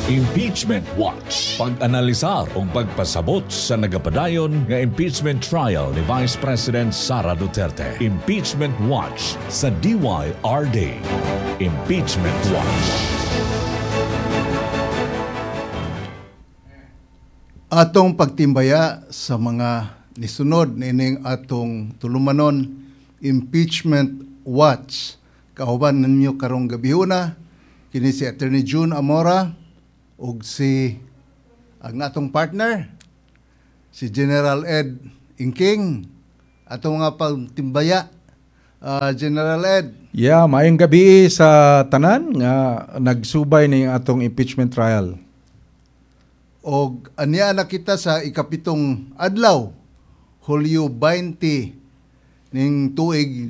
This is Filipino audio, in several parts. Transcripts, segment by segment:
Impeachment Watch. Pag-analisar o pagpasabot sa nagapadayon nga impeachment trial ni Vice President Sara Duterte. Impeachment Watch sa DYRD. Impeachment Watch. Atong pagtimbaya sa mga nisunod nining atong tulumanon Impeachment Watch. Kauban ninyo karong gabihuna kini si Attorney June Amora ug si ang atong partner si General Ed Ingking. Atong mga pagtimbaya, General Ed. Yeah, maayong gabi sa tanan nga nagsubay ni atong impeachment trial. Og anya na kita sa ikapitong adlaw, Hulyo 20 ning tuig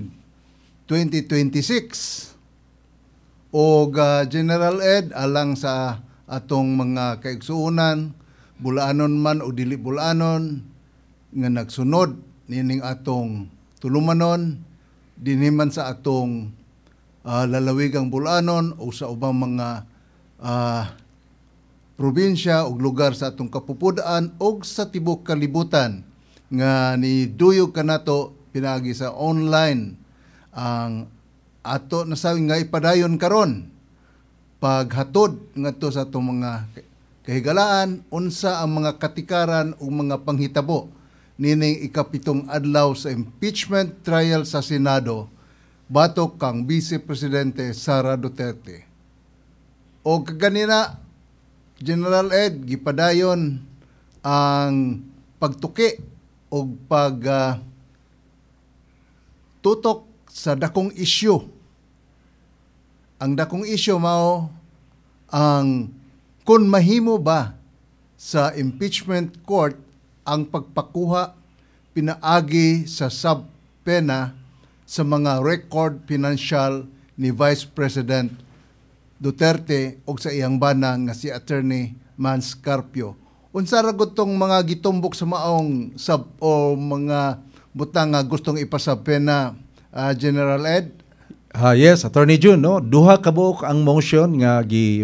2026. Og General Ed, alang sa atong mga kaigsuunan, bulaanon man o dili bulaanon, nga nagsunod nining atong tulumanon, dinhi man sa atong lalawigang bulaanon o sa ubang mga probinsya o lugar sa atong kapupudaan o sa tibok kalibutan nga ni duyog kanato pinagi sa online ang ato nasabi nga ipadayon karon paghatod ngadto sa atong mga kahigalaan unsa ang mga katikaran o mga panghitabo nining ikapitong adlaw sa impeachment trial sa Senado batok kang Vice Presidente Sara Duterte. O kaganina, General Ed, gipadayon ang pagtuki o tutok sa dakong isyu. Ang dakong isyu mao ang kung mahimo ba sa impeachment court ang pagpakuha pinaagi sa subpena sa mga record financial ni Vice President Duterte o sa iyang bana nga si Attorney Mans Carpio. Unsa ra gud tong mga gitumbok sa maong sub o mga butang nga gustong ipasabpena, General Ed? Yes, Attorney June, no? Duha ka buok ang motion nga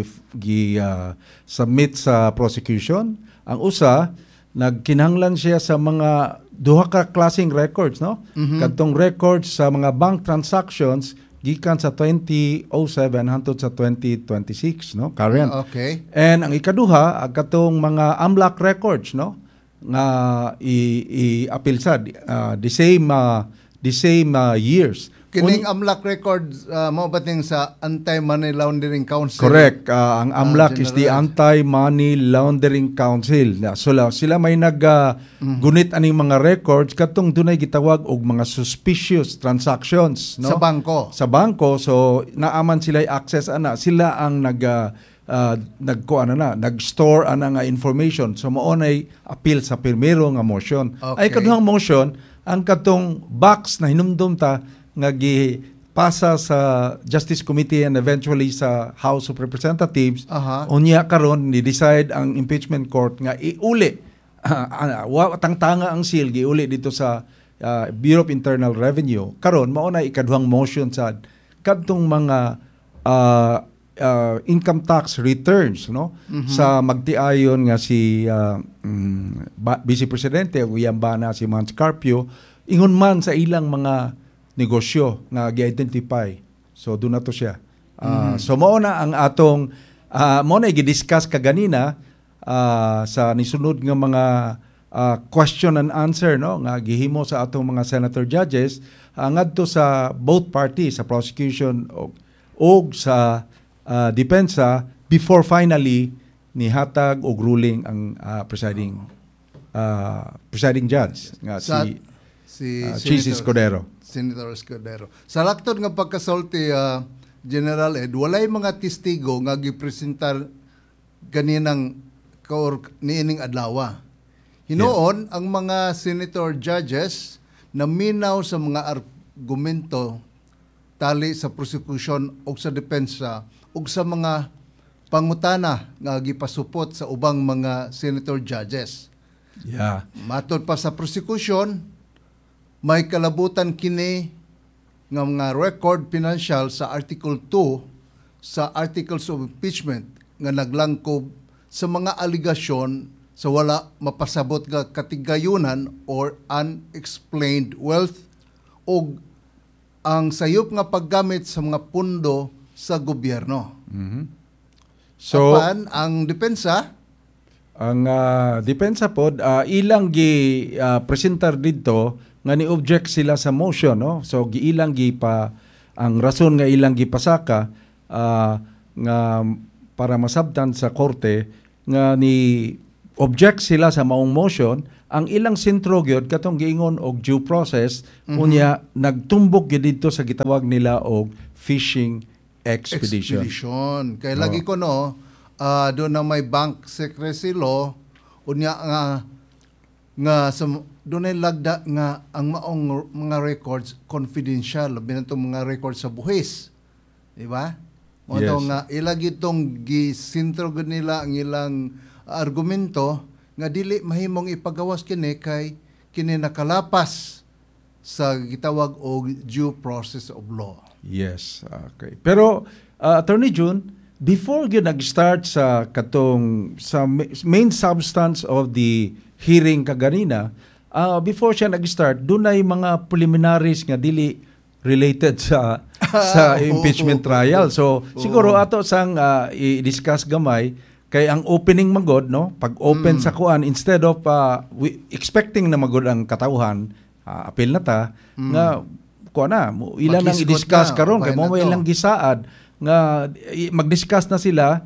submit sa prosecution. Ang usa nagkinahanglan siya sa mga duha ka klaseng records, no? Kadtong records sa mga bank transactions gikan sa 2007 hangtod sa 2026, no? Current. Okay. And ang ikaduha ang katong mga AMLAC records, no? Nga i-appeal sa the same years. Kining AMLAC records mao bating sa Anti-Money Laundering Council. Correct. Ang AMLAC is the General. Anti-Money Laundering Council. So sila may gunit aning mga records katong dunay gitawag og mga suspicious transactions, no? Sa bangko. Sa bangko, so naaman sila access ana. Sila ang nag-store ana nga information. So mao nay appeal sa primero nga motion. Okay. Ay kaduhang motion ang katong box na hinumdum ta nga gipasa sa Justice Committee and eventually sa House of Representatives. Unya karon ni decide ang impeachment court nga iuli tangtanga ang seal giuli dito sa Bureau of Internal Revenue. Karon mao na ikaduhang motion sa kadtong mga income tax returns, no? Sa magtiayon nga si Vice Presidente uyang bana si Mans Carpio ingon man sa ilang mga negosyo nga gi-identify. So doon na to siya. So mao na ang atong mao na gi-discuss kaganina sa nisunod nga mga question and answer, no, nga gihimo sa atong mga senator judges ngadto sa both parties, sa prosecution og sa depensa before finally nihatag og ruling ang presiding judge nga si Chis Escudero. Senator Escudero. Sa laktod nga pagkasulti, General Ed, walay mga testigo nga gipresentar ganinang niining adlaw. Hinoon, ang mga senator judges na minaw sa mga argumento tali sa prosecution o sa depensa o sa mga pangutana nga gipasupot sa ubang mga senator judges. Yeah. Matod pa sa prosecution, may kalabutan kini nga mga record financial sa Article 2 sa Articles of Impeachment nga naglangkob sa mga aligasyon sa wala mapasabot nga katigayunan or unexplained wealth o ang sayop nga paggamit sa mga pundo sa gobyerno. So, Apan, ang depensa, ang depensa pod ilang gi presentar didto nga ni object sila sa motion, no? So giilang gi pa ang rason nga ilang gipasaka nga para masabtan sa korte nga ni object sila sa maong motion, ang ilang sentro gyud katong giingon og due process unya nagtumbok gyud didto sa gitawag nila og fishing expedition. Kaya lagi ko doon na may bank secrecy law unya nga doon ay lagda nga ang maong mga records confidential binatong mga records sa buhis, di ba? Mo Yes. nga ilagi tong gisintro gud nila ang ilang argumento nga dili mahimong ipagawas kini kay kini nakalapas sa gitawag og due process of law. Yes, okay. Pero Attorney June, before you nag-start sa main substance of the hearing kaganina, before siya nag-start, doon ay mga preliminaries nga dili related sa impeachment trial. So siguro ato sang i-discuss gamay kay ang opening magod, no? Pag open sa kuan, instead of expecting na magod ang katawhan, appeal na ta nga kuan na ilan nang i-discuss karon kay mo ilang gisaad nga mag-discuss na sila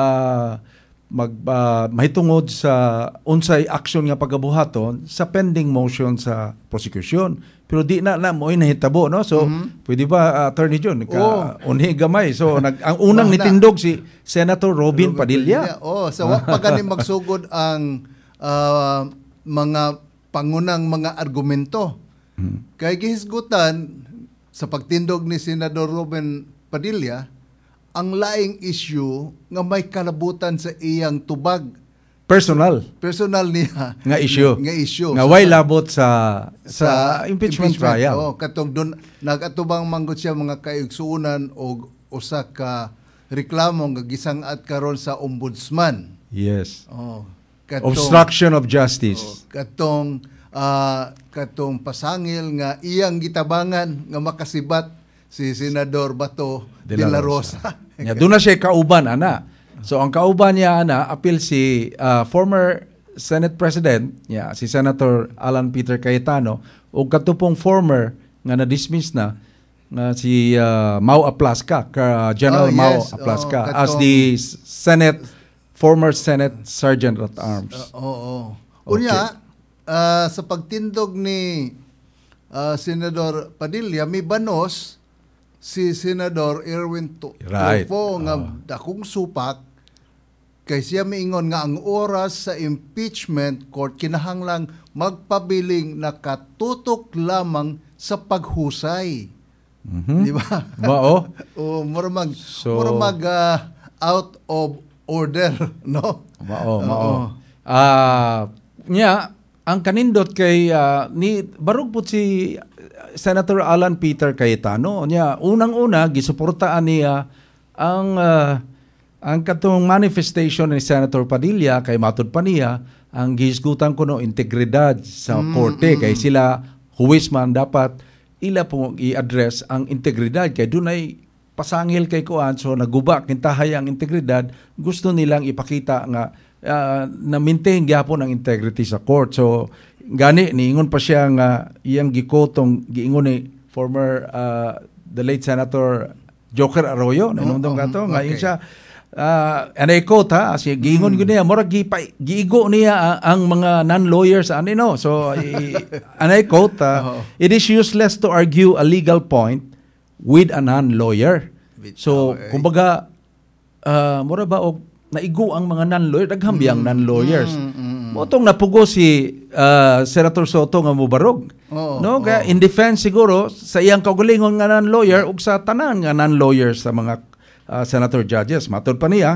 mahitungod sa unsay action nga pagabuhaton sa pending motion sa prosecution. Pero di na mo nahitabo, no? So pwede ba Attorney John unhi gamay. So ang unang nitindog si Senator Robin Padilla. Sa wa pa gani magsugod ang mga pangunang mga argumento. Kay gihisgutan sa pagtindog ni Senador Robin Padilla ang laing issue nga may kalabutan sa iyang tubag. Personal niya Nga issue. Nga way labot sa impeachment trial. Katong doon nagatubang manggod siya mga kaigsuunan o usa ka reklamo nga gisangat karon sa ombudsman. Yes. Katong, obstruction of justice. Katong pasangil nga iyang gitabangan nga makasibat si Senador Bato de la Rosa. Doon na siya kauban, ana. So ang kauban niya, ana, appeal si former Senate President, si Senator Alan Peter Cayetano, o katupong former nga na-dismiss na, nga si Mau Aplaska, General Mau Aplaska, as the former Senate Sergeant at Arms. Unya, sa pagtindog ni Senador Padilla, may banos si Senador Erwin Tulfo nga dakong supak kay siya miingon nga ang oras sa impeachment court kinahanglang magpabiling nakatutok lamang sa paghusay. Di ba? Mao? Murag out of order, no? Mao. Ang kanindot kay ni barug pud si Senator Alan Peter Cayetano niya unang-una gisuportaan niya ang katong manifestation ni Senator Padilla kay matud pa niya ang gihisgutan kuno integridad sa korte kay sila huwisman dapat ila po i-address ang integridad kay dunay pasangil kay kuan so naguba kintahay ang integridad gusto nilang ipakita nga na maintain gyapon ang integrity sa court. So gani niingon pa siya nga iyang gikotong giingon ni former the late Senator Joker Arroyo nanundong kato nga yun siya and I quote siya giingon ko niya murag giigo niya ang mga non-lawyers no. So and I quote it is useless to argue a legal point with a non-lawyer. So kumbaga mura ba og naigo ang mga non-lawyer daghambiyang non-lawyers. Motong napugo si Senator Soto nga mubarog. No, kaya in defense siguro sa iyang kaugalingon nga non-lawyer ug sa tanan nga non-lawyers sa mga senator judges. Matod pa niya,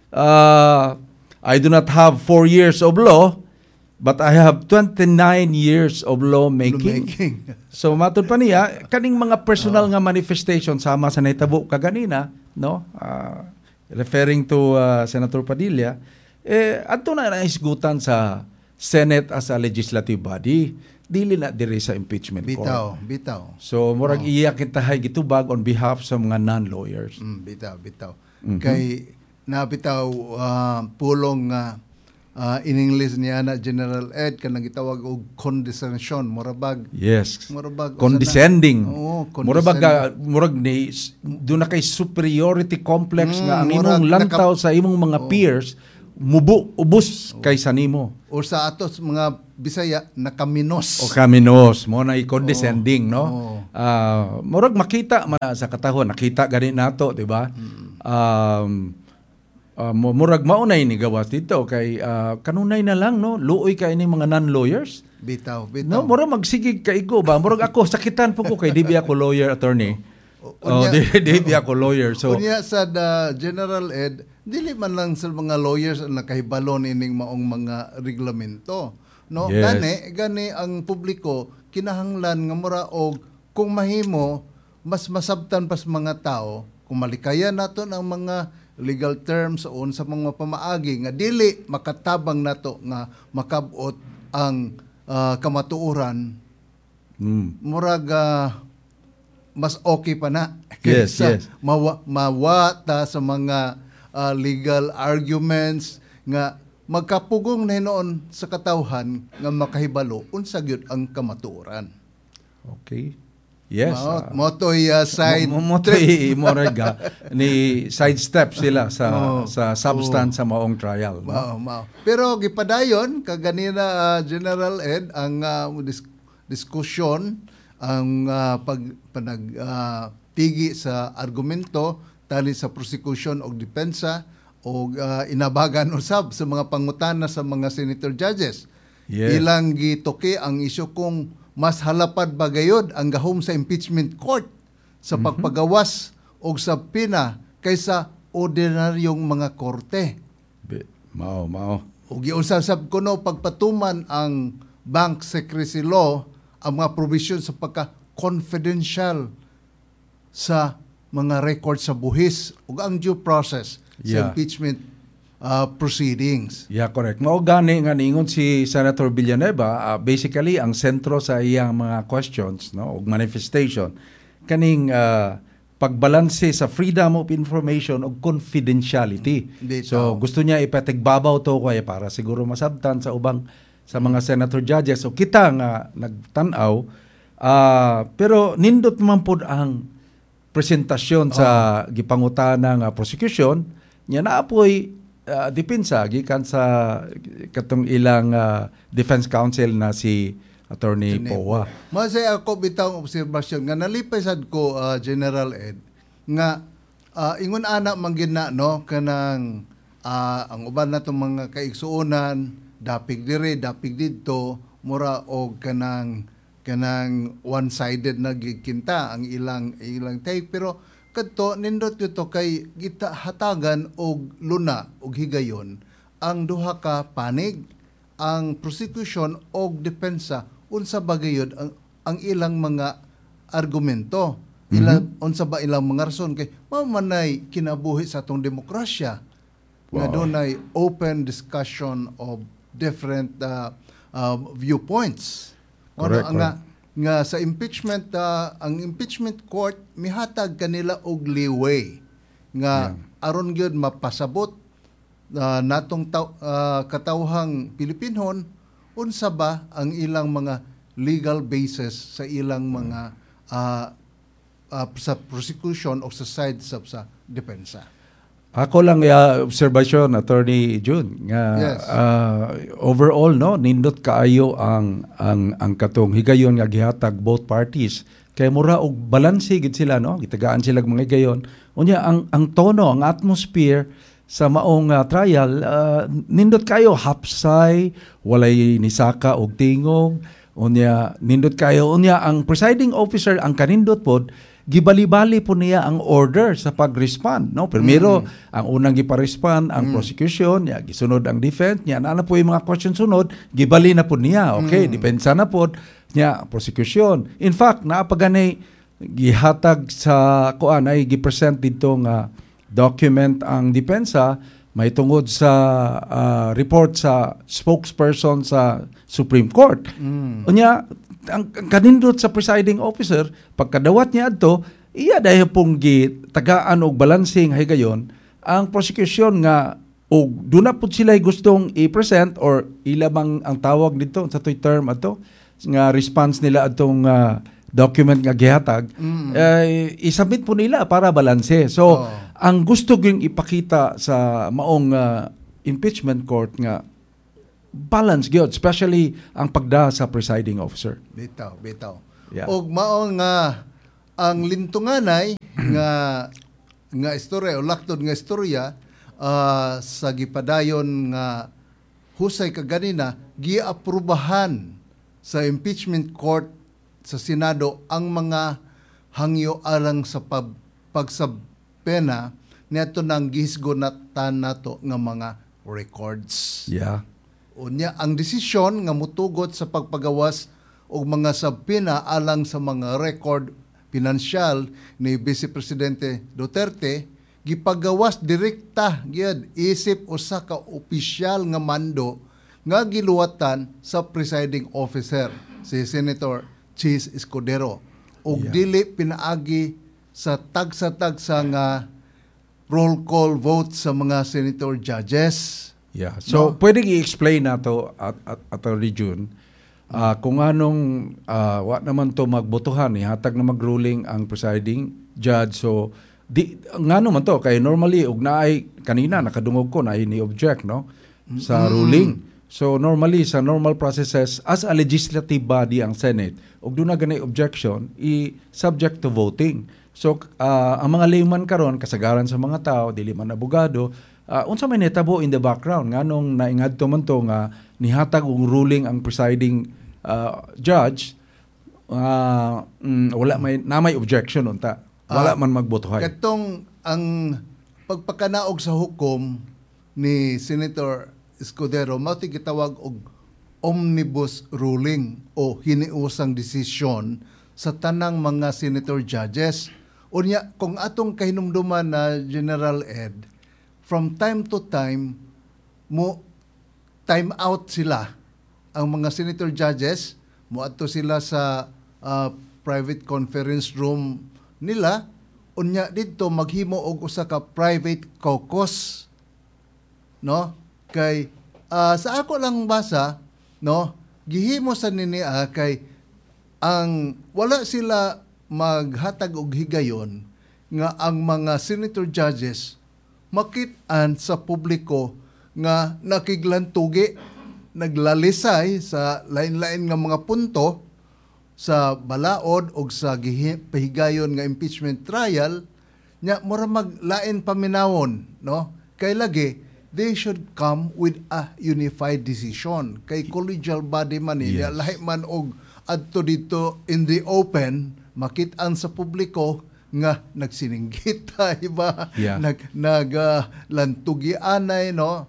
I do not have 4 years of law, but I have 29 years of lawmaking. So matod pa niya, kaning mga personal nga manifestation sama sa naitabo kaganina, no? Referring to Senator Padilla, adto na naisgutan sa Senate as a legislative body, dili na diri sa impeachment court. Bitaw. So murag iya kita hay gitubag on behalf sa mga non-lawyers. Bitaw. Kay nabitaw pulong nga in English niya na General Ed kanang gitawag og condescension, murabag. Yes. Murabag condescending. Condescending. Murag ni do na kay superiority complex nga ang imong lantaw sa imong mga peers ubos kaysa nimo. O sa atos mga Bisaya nakaminos. O kaminos mo na condescending, no? Murag makita man sa katahon, nakita gani nato, di ba? Murag maunay ni gawas dito kay kanunay na lang, no? Luoy kay ni mga non-lawyers. Bitaw. No, murag magsigig kay ko ba? Murag ako sakitan po ko kay di ako lawyer attorney. Di ako lawyer. So unya sa General Ed, dili man lang sa mga lawyers ang nakahibalon ining maong mga reglamento. No, yes. gani ang publiko kinahanglan nga mura og kung mahimo mas masabtan pas mga tao kung malikayan nato ang mga legal terms o sa mga pamaagi nga dili makatabang nato nga makabot ang kamatuoran. Murag mas okay pa na kaysa mawata sa mga legal arguments nga magkapugong na noon sa katawhan nga makahibalo unsa gyud ang kamatuoran. Okay. Yes. Motoy side motoy moraga ni sidestep sila sa substance sa maong trial. Pero gipadayon kaganina General Ed ang diskusyon ang tigi sa argumento tali sa prosecution o depensa o inabagan usab sa mga pangutana sa mga senator judges. Yes. Ilang gitoke ang isyu kung mas halapad ba gayod ang gahom sa impeachment court sa pagpagawas o sa pina kaysa ordinaryong mga korte. Mao. O giusab kuno pagpatuman ang bank secrecy law ang mga provision sa pagka-confidential sa mga record sa buhis ug ang due process sa impeachment proceedings. Yeah, correct. Mao gani nga niingon si Senator Villanueva, basically ang sentro sa iyang mga questions, no, ug manifestation kaning pagbalanse sa freedom of information ug confidentiality. So gusto niya ipatigbabaw to kay para siguro masabtan sa ubang sa mga senator judges. So kita nga nagtan-aw pero nindot man pud ang presentasyon sa gipangutana nga prosecution nya naapoy depensa gikan sa katong ilang defense counsel na si Attorney Powa. Masay ako bitang obserbasyon nga nalipay sad ko General Ed nga ingon ana man gina no kanang ang uban natong mga kaigsuonan dapig dire dapig didto mura og kanang one-sided na gikinta ang ilang take pero kadto nindot ito kay gita hatagan og luna og higayon ang duha ka panig ang prosecution og depensa unsa ba gayud ang ilang mga argumento unsa ba ilang mga rason kay mao manay kinabuhi sa atong demokrasya nga dunay open discussion of different viewpoints. Nga sa impeachment ang impeachment court mihatag kanila og leeway nga aron gyud mapasabot natong katawhang Pilipinon unsa ba ang ilang mga legal basis sa ilang mga sa prosecution o sa side sa depensa. Ako lang observation Attorney June nga overall no nindot kaayo ang katong higayon nga gihatag both parties kay mura og balanse gid sila no gitagaan sila mga higayon unya ang tono ang atmosphere sa maong trial nindot kayo hapsay walay nisaka og tingog unya nindot kayo unya ang presiding officer ang kanindot pod gibali-bali po niya ang order sa pag-respond no primero ang unang gipa-respond ang prosecution ya gisunod ang defense nya ana po yung mga question sunod gibali na po niya okay depensa na po nya prosecution in fact naapagani gihatag sa kuan ay gipresent dito nga document ang depensa may tungod sa report sa spokesperson sa Supreme Court. Unya, ang kanindot sa presiding officer, pagkadawat niya adto, iya dahil pong tagaan og balancing hay gayon, ang prosecution nga og duna pud sila gustong i-present or ilabang ang tawag dito sa toy term ato nga response nila atong document nga gihatag, isubmit po nila para balanse. So, ang gusto gyud ipakita sa maong impeachment court nga balance gyud, especially ang pagda sa presiding officer. Bitaw. Yeah. Og mao nga ang lintunganay nga istorya o laktod nga istorya sa gipadayon nga husay kaganina giaprubahan sa impeachment court sa Senado ang mga hangyo alang sa pagsabpena niadto nang gihisgonatan nato nga mga records. Yeah. Unya ang desisyon nga mutugot sa pagpagawas og mga sabpena alang sa mga record pinansyal ni Vice Presidente Duterte gipagawas direkta gyud isip usa ka opisyal nga mando nga giluwatan sa presiding officer si Senator Chis Escudero ug dili pinaagi sa tagsa-tagsa nga roll call vote sa mga senator judges. Yeah. So, pwedeng i-explain nato at June kung anong wa naman to magbotohan hatag na magruling ang presiding judge. So, ngano man to kay normally ug naay kanina nakadungog ko na ni object no sa ruling. So normally sa normal processes as a legislative body ang Senate ug doon na ganay objection subject to voting. So ang mga layman karon kasagaran sa mga tao dili man abogado unsa may netabo in the background nganong naingadto man to nga nihatag og ruling ang presiding judge wala may objection unta. Wala man magbotohay. Katong ang pagpakanaog sa hukom ni Senator Escudero mao ti gitawag og omnibus ruling o hiniusang desisyon sa tanang mga senator judges. Unya kung atong kahinumduman na General Ed, from time to time mo time out sila ang mga senator judges, moadto sila sa private conference room nila, unya dito maghimo og usa ka private caucus, no? Kay sa ako lang basa, no, gihimo sa ninia kay ang wala sila maghatag og higayon nga ang mga senator judges makit-an sa publiko nga nakiglantugi, naglalisay sa lain-lain nga mga punto sa balaod o sa pahigayon nga impeachment trial nya mura maglain paminawon, no? Kay lagi they should come with a unified decision kay collegial body man niya lahi man og adto dito in the open makit-an sa publiko nga nagsininggita iba naglantugianay, no,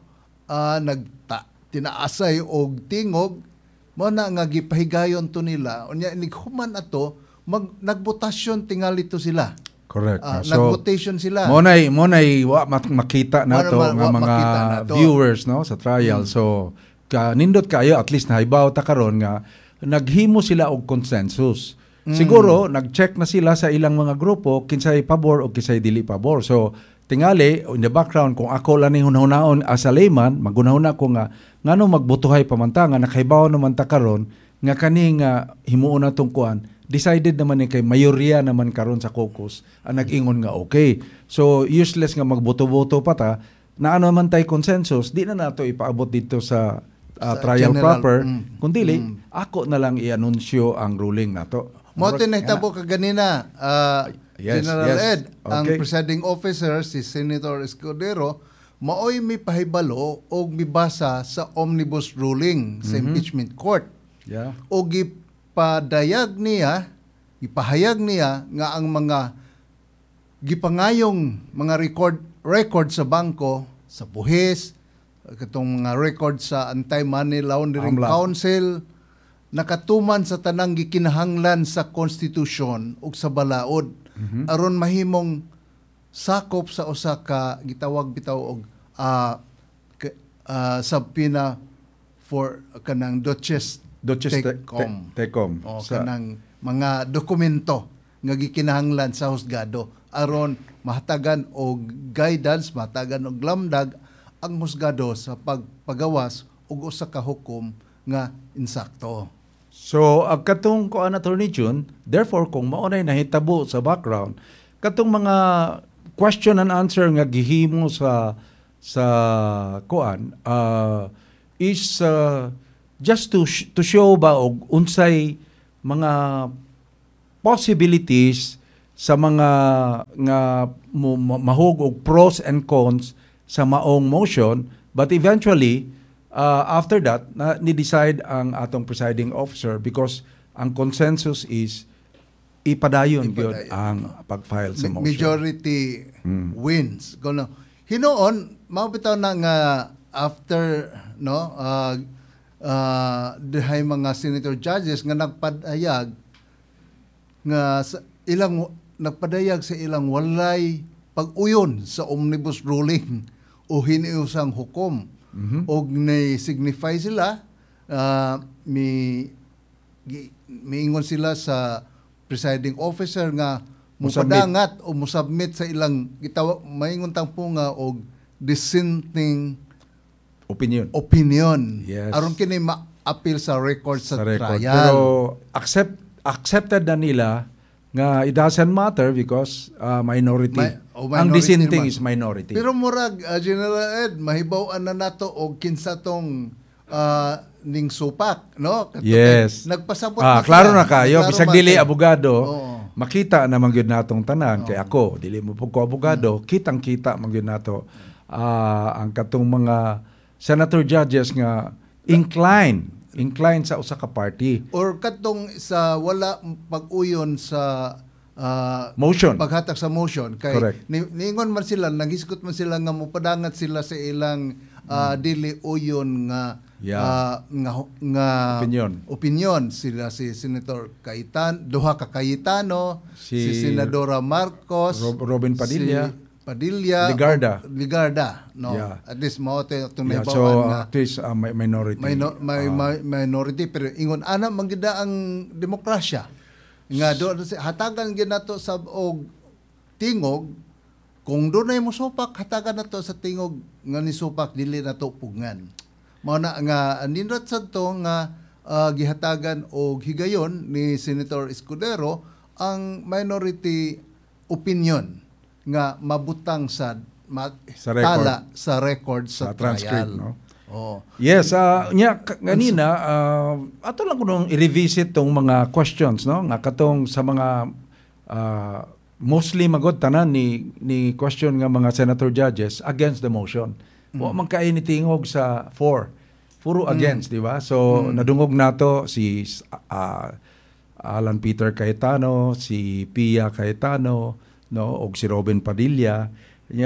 tinaasay og tingog mo na nga gipahigayon to nila unya nighuman ato nagbotasyon tingali to sila. Correct. So nagvotation sila. Mo nay makita nato nga mga viewers no sa trial. So nindot kayo at least nahibaw ta karon nga naghimo sila og consensus. Siguro nag-check na sila sa ilang mga grupo kinsay pabor o kinsay dili pabor. So tingali in the background kung ako lang ni hunahunahon as a layman magunahuna ko nga ngano magbutuhay pamantanga nakahibaw naman ta karon nga kani nga himuon natong kuan decided naman ni kay mayorya naman karon sa caucus ang nag-ingon nga okay. So useless nga magboto-boto pa ta na ano man tay consensus di na nato ipaabot dito sa trial general, proper kundili ako na lang i-anunsyo ang ruling nato. Mo tinahitabo ka ganina General Ed, ang presiding officer si Senator Escudero maoy mi pahibalo og mibasa sa omnibus ruling sa impeachment court. Yeah. O ipahayag niya nga ang mga gipangayong mga record sa bangko, sa buhis, katong mga record sa Anti-Money Laundering Council, nakatuman sa tanang gikinahanglan sa konstitusyon ug sa balaod aron mahimong sakop sa usa ka gitawag bitaw og subpoena for kanang Duchess Tecom Sa- kanang mga dokumento nga gikinahanglan sa husgado aron mahatagan og guidance, mahatagan og lamdag ang husgado sa pagpagawas og usa ka hukom nga insakto. So, ang katong kuan Attorney June, therefore, kung maunay nahitabo sa background, katong mga question and answer nga gihimo sa kuan is just to show ba og unsay mga possibilities sa mga nga mahug og pros and cons sa maong motion, but eventually after that ni-decide ang atong presiding officer because ang consensus is ipadayon gyud ang pag-file sa motion. Majority wins. Kuno hinoon mao bitaw na nga after dihay mga senator judges nga nagpadayag nga nagpadayag sa ilang walay pag-uyon sa omnibus ruling o hiniusang hukom. Og na-signify sila, miingon sila sa presiding officer nga mupadangat o musubmit sa ilang maingon tangpo nga og dissenting opinion. Yes. Aron kini ma-appeal sa record sa trial. Pero accepted na nila nga it doesn't matter because minority. Ang dissenting is minority. Pero murag General Ed, mahibaw-an na nato og kinsa tong ning supak, no? Yes. Nagpasabot klaro na kayo, bisag dili abogado, Oo. makita na man gyud natong tanan kay ako, dili mo pud ko abogado, kitang-kita man gyud nato ang katong mga senator judges nga inclined sa usa ka party. Or katong sa wala pag-uyon sa Motion. paghatag sa motion kay Correct. niingon man sila, naghisgot man sila nga mopadangat sila sa ilang dili uyon nga opinion sila si Senator duha ka Cayetano, si Senadora Marcos, Robin Padilla, Ligarda, no. Yeah. At least mao itong Yeah, naibawan so nga at least minority. minority pero ingon ana man gid ang demokrasya nga do hatagan gid nato sa og tingog kung dunay mosupak hatagan nato sa tingog nga nisupak dili nato pugngan. Mao na nga nindot sadto nga gihatagan og higayon ni Senator Escudero ang minority opinion nga mabutang sa tala sa record sa transcript, trial. no? Oh. Yes, ganina ato lang kunong i-revisit tong mga questions, no? Nga katong sa mga mostly magod tanan ni question nga mga senator judges against the motion. Wa man kay nitingog sa puro against, di ba? So nadungog nato si Alan Peter Cayetano, si Pia Cayetano, no, og si Robin Padilla.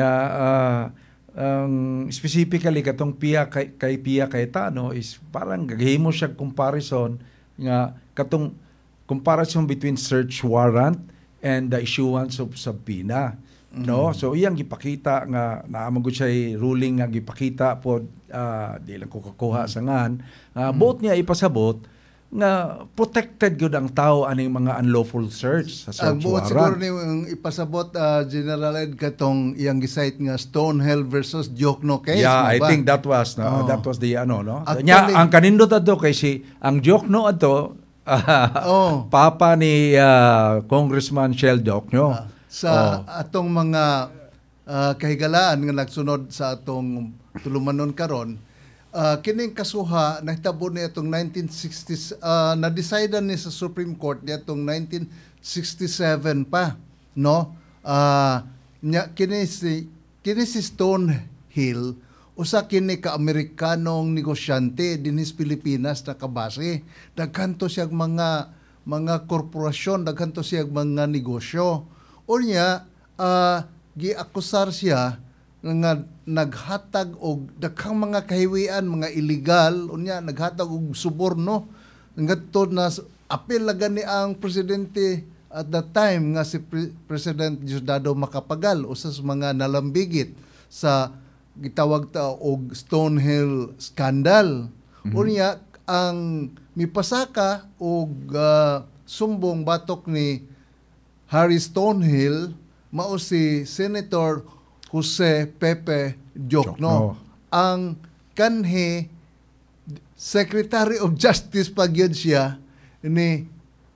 Specifically katong kay Pia Cayetano is parang gagahimo siya comparison nga katong comparison between search warrant and the issuance of subpoena, no? So iyang gipakita nga naamang gud siya ruling nga gipakita pod di lang ko kakuha sa ngan both niya ipasabot nga protected gyud ang tao aning mga unlawful search sa search warrant. Siguro ni ipasabot General Ed katong iyang gisite nga Stonehill versus Diokno case. Yeah, I think that was the no. Nya ang kanindot adto kay si ang Diokno adto papa ni Congressman Shell Diokno. Sa atong mga kahigalaan nga nagsunod sa atong tulumanon karon, kining kasuha nahitabo ni atong 1960s na-decide ni sa Supreme Court ni atong 1967 pa, no? Kini si Stonehill usa kini ka Amerikanong negosyante dinhis Pilipinas na kabase. Daghanto siyang mga korporasyon, daghanto siyang mga negosyo. Unya giakusar siya nga naghatag og daghang mga kahiwian, mga illegal, unya naghatag og suborno ngadto na apil na gani ang presidente at that time nga si President Diosdado Macapagal usa sa mga nalambigit sa gitawag ta og Stonehill scandal. Unya ang mipasaka og sumbong batok ni Harry Stonehill mao si Senator Jose Pepe Diokno. Ang kanhi Secretary of Justice pagyud siya ni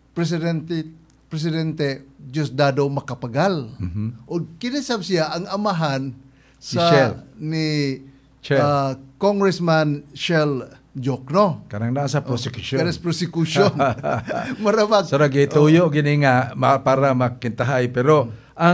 Presidente Diosdado Macapagal. O kinisab siya ang amahan sa ni Congressman Shell Diokno. Kanang nasa prosecution. Kanas prosecution. Marabag. So nagituyo gini nga para makintahay, pero ang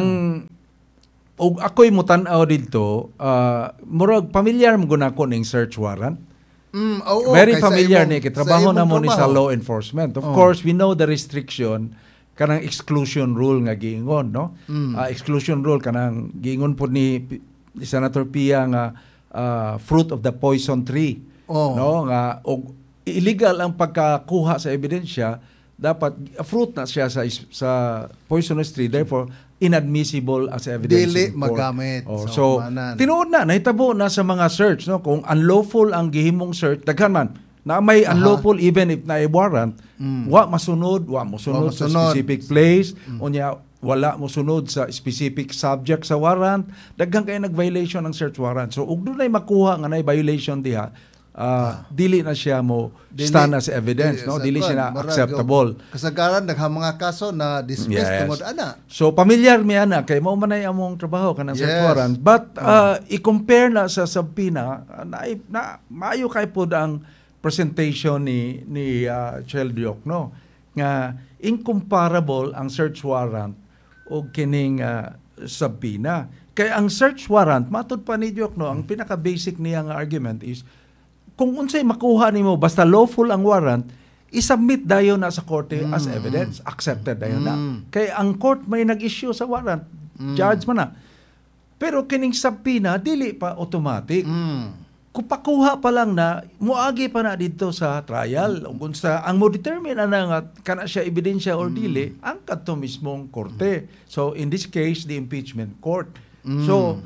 og ako'y mutan-aw dito, murag familiar mo guna ko ning search warrant. Very familiar ni kitrabaho na mo ni sa law enforcement. Of course, we know the restriction kanang exclusion rule nga giingon, no? Exclusion rule kanang giingon po ni Senator Pia nga fruit of the poison tree. No, nga og illegal ang pagkakuha sa ebidensya, dapat fruit na siya sa poisonous tree, therefore inadmissible as evidence. Dili magamit. So tinuod na nahitabo na sa mga search, no, kung unlawful ang gihimong search, daghan man na may unlawful even if na warrant, wa masunod sa specific place, unya wala mo sunod sa specific subject sa warrant, daghang kay nag-violation ng search warrant. So ug dunay makuha nga nay violation diha, dili na siya mo stand as evidence, no? Dili siya na acceptable. Kasagaran daghang mga kaso na dismiss tungod ana. So familiar mi ana kay mao man ay among trabaho kanang search warrant, but i-compare na sa subpoena, na maayo kay pod ang presentation ni Shell Diokno nga incomparable ang search warrant o kining subpoena. Kay ang search warrant matud pa ni Diokno, ang pinaka-basic niya nga argument is kung unsay makuha nimo basta lawful ang warrant, i-submit dayon na sa korte as evidence, accepted dayon na. Kay ang court may nag-issue sa warrant, judge man na. Pero kining subpoena dili pa automatic. Kung pakuha pa lang na muagi pa na dito sa trial, kung sa ang mo determine ana nga kana siya ebidensya or dili, ang kadto mismong korte. So in this case the impeachment court. So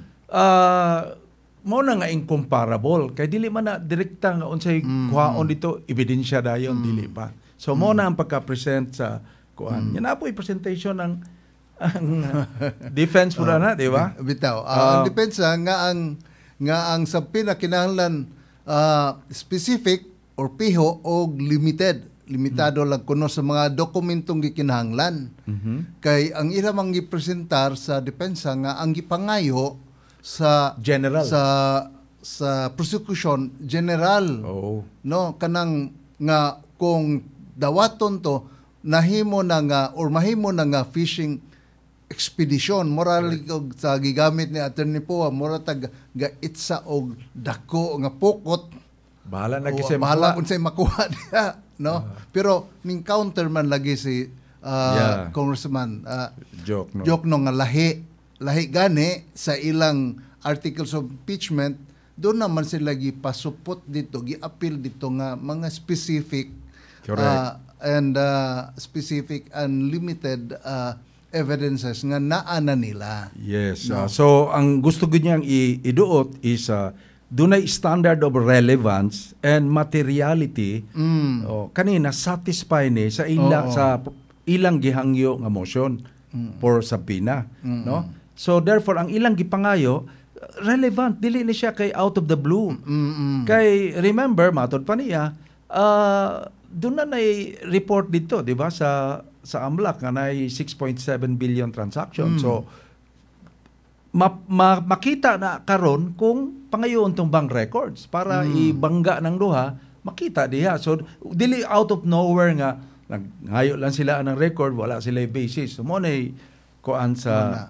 mo na nga incomparable kay dili man na direkta nga unsay kuhaon dito ebidensya dayon, dili pa. So mo na ang pagka-present sa kuan. Yan na po presentation ng ang defense mo na, di ba? Bitaw. Ang depensa nga ang subpoena kinahanglan specific or piho o limitado lang kuno sa mga dokumentong gikinahanglan. Kay ang ila mang gipresentar sa depensa nga ang gipangayo sa general sa prosecution general. No, kanang nga kung dawaton to nahimo na nga or mahimo na nga fishing expedition moral sa gigamit ni Attorney Poa, mura tag gaitsa og dako nga pukot, bahala na kung say makuha niya, no? Pero ning counter man lagi si Congressman Diokno nga lahi gani sa ilang articles of impeachment, doon naman sila gipasupot dito, gi-appeal dito nga mga specific specific and limited evidences nga naana nila. Yes. No? So ang gusto ko niyang iduot is dunay standard of relevance and materiality. Kanina satisfy ni sa ilang gihangyo nga motion for subpoena, no? So therefore ang ilang gipangayo relevant, dili ni siya kay out of the blue. Kay remember matod pa niya doon na report dito, di ba, sa AMLAC nga na 6.7 billion transaction. So makita na karon kung pangayon tong bank records para ibangga ng duha, makita diha. So dili out of nowhere nga naghayo lang sila ng record, wala sila basis. So mo nay kuan sa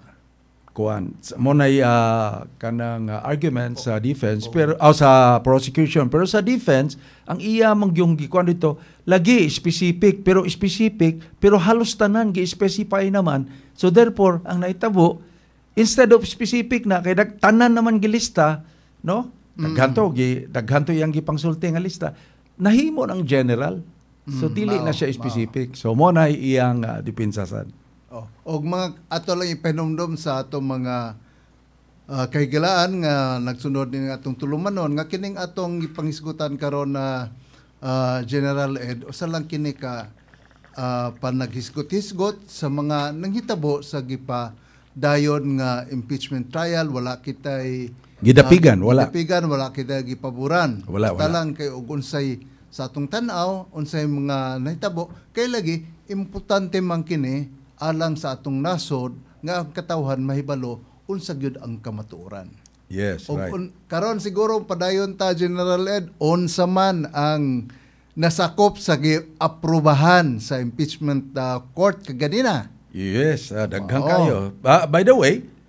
kanang argument sa defense pero sa prosecution, pero sa defense ang iya mangyong gikuan dito lagi specific pero halos tanan gi-specify naman. So therefore ang naitabo instead of specific na kay tanan naman gilista, no, daghanto yang gipangsulti nga lista, nahimo ng general. So dili na siya specific. So mo na iyang depensasan. Og mga ato lang ipenumdum sa ato mga kay gilaan nga nagsunod ni atong tulumanon nga kining atong gipangisgutan karon na General Ed usa lang kini ka panaghisgot-hisgot sa mga nanghitabo sa dayon nga impeachment trial. Wala kitay Gidapigan, wala. Gidapigan, wala kitay gipaboran. Wala. Lang kay og unsay sa atong tan-aw, unsay mga nahitabo kay lagi importante man kini alang sa atong nasod nga ang katawhan mahibalo unsa gyud ang kamatuoran. Yes, Og right. karon siguro padayon ta General Ed unsa man ang nasakop sa giaprubahan sa impeachment court kaganina. Yes, daghang Oo. kayo. By the way,